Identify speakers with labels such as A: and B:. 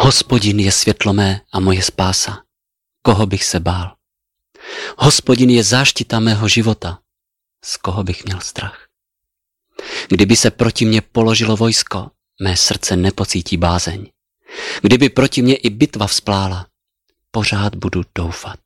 A: Hospodin je světlo mé a moje spása. Koho bych se bál? Hospodin je záštita mého života. Z koho bych měl strach? Kdyby se proti mně položilo vojsko, mé srdce nepocítí bázeň. Kdyby proti mně i bitva vzplála, pořád budu doufat.